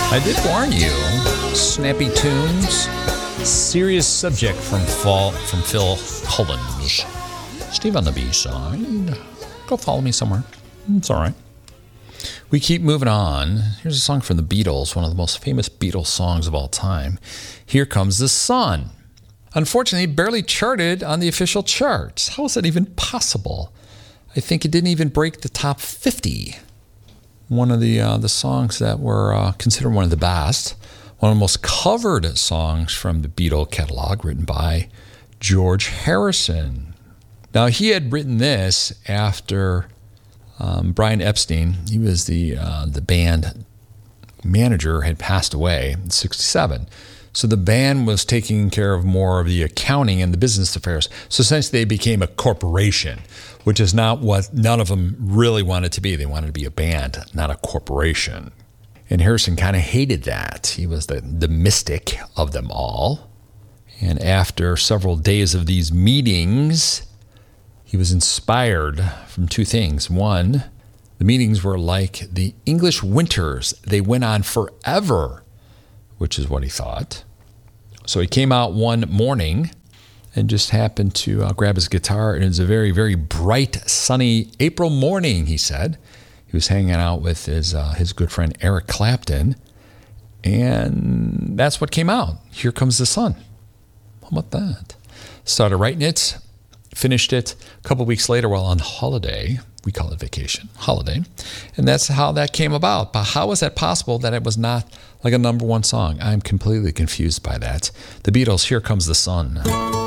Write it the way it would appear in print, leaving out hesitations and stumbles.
I did warn you. Snappy tunes. Serious subject from Phil Collins. Steve on the B-side. Go follow me somewhere. It's all right. We keep moving on. Here's a song from the Beatles, one of the most famous Beatles songs of all time. Here Comes the Sun. Unfortunately, it barely charted on the official charts. How is that even possible? I think it didn't even break the top 50. One of the songs that were considered one of the best, one of the most covered songs from the Beatle catalog, written by George Harrison. Now, he had written this after Brian Epstein, he was the band manager, had passed away in 1967. So the band was taking care of more of the accounting and the business affairs. So essentially they became a corporation, which is not what none of them really wanted to be. They wanted to be a band, not a corporation. And Harrison kind of hated that. He was the mystic of them all. And after several days of these meetings, he was inspired from two things. One, the meetings were like the English winters. They went on forever, which is what he thought. So he came out one morning and just happened to grab his guitar. And it was a very, very bright, sunny April morning, he said. He was hanging out with his good friend Eric Clapton. And that's what came out. Here Comes the Sun. How about that? Started writing it, finished it a couple weeks later while on holiday. We call it vacation, holiday. And that's how that came about. But how was that possible that it was not like a number one song? I'm completely confused by that. The Beatles, Here Comes the Sun.